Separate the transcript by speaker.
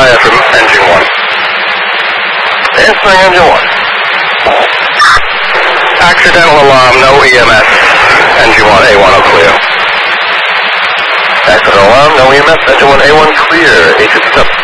Speaker 1: standby from engine 1. Answering engine 1. Accidental alarm, no EMS. Engine 1, A1, all clear. Accidental alarm, no EMS. Engine 1, A1 clear. 86 up.